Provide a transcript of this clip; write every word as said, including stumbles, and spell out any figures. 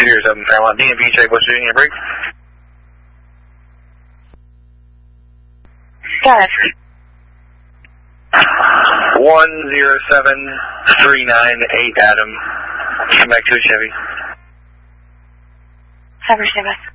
zero seven Fairmont, D M V check, what's your union break? Got it. one zero seven three nine eight Adam, come back to Chevy. Have a service.